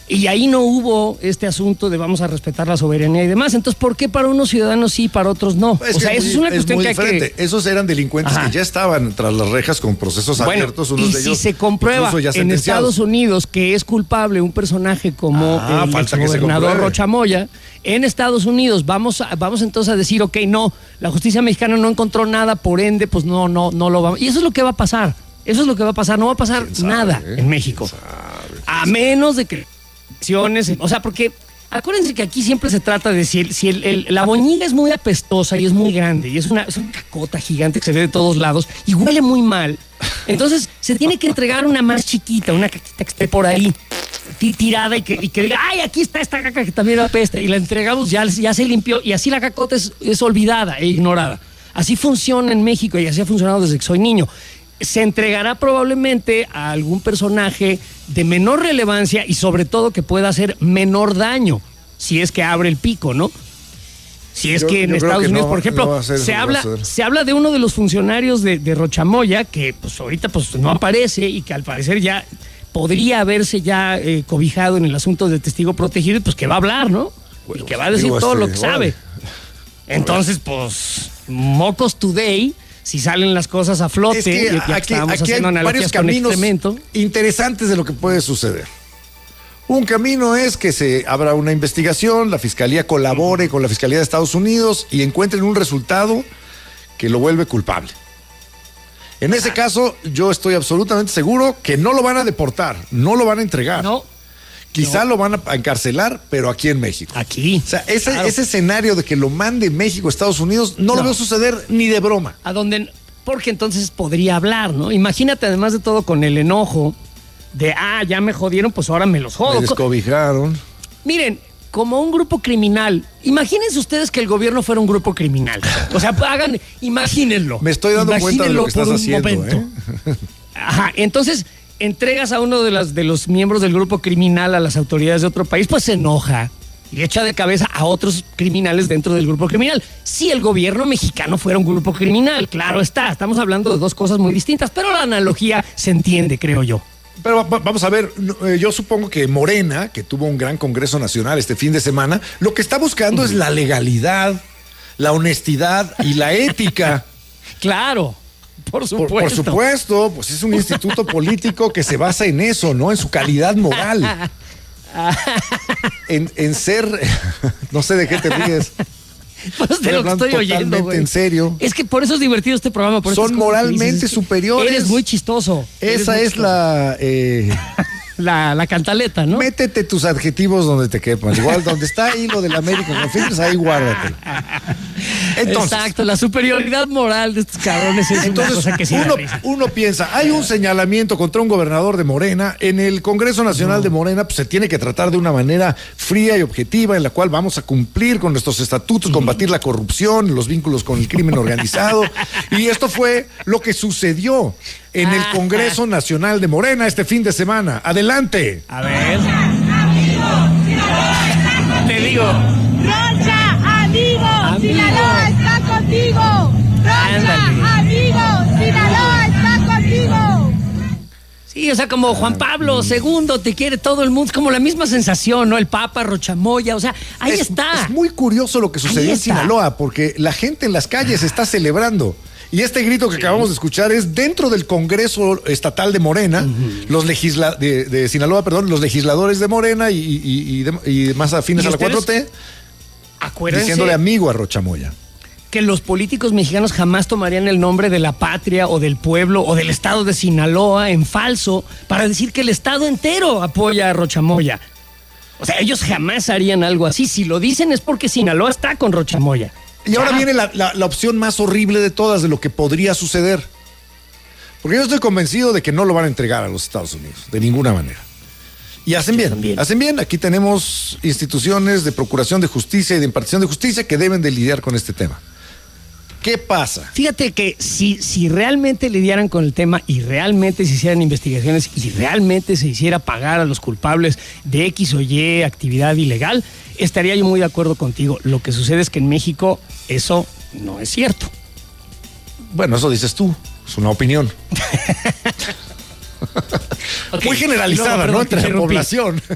Y ahí no hubo este asunto de vamos a respetar la soberanía y demás. Entonces, ¿por qué para unos ciudadanos sí y para otros no? Es eso es una cuestión que hay que... Esos eran delincuentes que ya estaban tras las rejas con procesos abiertos. Unos y de ellos, si se comprueba en Estados Unidos que es culpable un personaje como el exgobernador Rocha Moya, en Estados Unidos vamos entonces a decir, ok, no, la justicia mexicana no encontró nada, por ende, pues no lo vamos. Y eso es lo que va a pasar. Eso es lo que va a pasar. No va a pasar nada en México. A menos de que... O sea, porque acuérdense que aquí siempre se trata de si la boñiga es muy apestosa y es muy grande y es una cacota gigante que se ve de todos lados y huele muy mal, entonces se tiene que entregar una más chiquita, una caquita que esté por ahí tirada y que diga, ay, aquí está esta caca que también apesta, y la entregamos, ya se limpió, y así la cacota es olvidada e ignorada. Así funciona en México y así ha funcionado desde que soy niño. Se entregará probablemente a algún personaje de menor relevancia y sobre todo que pueda hacer menor daño, si es que abre el pico, ¿no? Si es que en Estados Unidos, por ejemplo, se habla de uno de los funcionarios de Rocha Moya que pues ahorita pues no aparece y que al parecer ya podría haberse ya cobijado en el asunto de testigo protegido y pues que va a hablar, ¿no? Y que va a decir todo lo que sabe. Entonces, pues, mocos today... Si salen las cosas a flote, es que aquí hay varios caminos interesantes de lo que puede suceder. Un camino es que se abra una investigación, la Fiscalía colabore con la Fiscalía de Estados Unidos y encuentren un resultado que lo vuelve culpable. En ese caso, yo estoy absolutamente seguro que no lo van a deportar, no lo van a entregar. No. Quizá lo van a encarcelar, pero aquí en México. Aquí. O sea, ese escenario de que lo mande México a Estados Unidos no lo veo suceder ni de broma. Porque entonces podría hablar, ¿no? Imagínate, además de todo, con el enojo de, ya me jodieron, pues ahora me los jodo. Me descobijaron. Miren, como un grupo criminal, imagínense ustedes que el gobierno fuera un grupo criminal. O sea, imagínenlo. Me estoy dando cuenta de lo que estás haciendo, Ajá, entonces... entregas a uno de los miembros del grupo criminal a las autoridades de otro país, pues se enoja y echa de cabeza a otros criminales dentro del grupo criminal. Si el gobierno mexicano fuera un grupo criminal, claro está, estamos hablando de dos cosas muy distintas, pero la analogía se entiende, creo yo. Pero vamos a ver, yo supongo que Morena, que tuvo un gran congreso nacional este fin de semana, lo que está buscando es la legalidad, la honestidad y la ética. Claro. Por supuesto. Por supuesto, pues es un instituto político que se basa en eso, ¿no? En su calidad moral. En ser... No sé de qué te ríes. Pues de lo que estoy oyendo, güey. En serio. Es que por eso es divertido este programa. Son moralmente superiores. Eres muy chistoso. Esa es la... La cantaleta, ¿no? Métete tus adjetivos donde te quepan. Igual donde está ahí lo del América, no firmes, ahí guárdate. Entonces, exacto, la superioridad moral de estos cabrones es una cosa que sí uno piensa, hay un señalamiento contra un gobernador de Morena, en el Congreso Nacional de Morena, pues se tiene que tratar de una manera fría y objetiva, en la cual vamos a cumplir con nuestros estatutos, combatir la corrupción, los vínculos con el crimen organizado, y esto fue lo que sucedió en el Congreso Nacional de Morena este fin de semana. Adelante. A ver. Te digo. Rocha, amigo, Sinaloa está contigo. Rocha, amigo, Sinaloa está contigo. Sí, o sea, como Juan Pablo II, te quiere todo el mundo, es como la misma sensación, ¿no? El Papa, Rocha Moya, o sea, ahí está. Es muy curioso lo que sucedió en Sinaloa, porque la gente en las calles está celebrando. Y este grito que acabamos de escuchar es dentro del Congreso Estatal de Morena, de Sinaloa, perdón, los legisladores de Morena y más afines a la 4T, diciéndole amigo a Rocha Moya. Que los políticos mexicanos jamás tomarían el nombre de la patria o del pueblo o del estado de Sinaloa en falso para decir que el estado entero apoya a Rocha Moya. O sea, ellos jamás harían algo así. Si lo dicen es porque Sinaloa está con Rocha Moya. Y ahora viene la opción más horrible de todas, de lo que podría suceder. Porque yo estoy convencido de que no lo van a entregar a los Estados Unidos, de ninguna manera. Y hacen bien, hacen bien. Aquí tenemos instituciones de procuración de justicia y de impartición de justicia que deben de lidiar con este tema. ¿Qué pasa? Fíjate que si realmente lidiaran con el tema y realmente se hicieran investigaciones y realmente se hiciera pagar a los culpables de X o Y actividad ilegal, estaría yo muy de acuerdo contigo. Lo que sucede es que en México eso no es cierto. Bueno, eso dices tú, es una opinión. Okay. Muy generalizada, ¿no? Entre la población.